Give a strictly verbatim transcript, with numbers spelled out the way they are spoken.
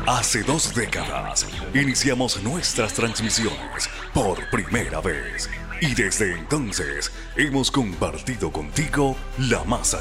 Hace dos décadas iniciamos nuestras transmisiones por primera vez y desde entonces hemos compartido contigo la más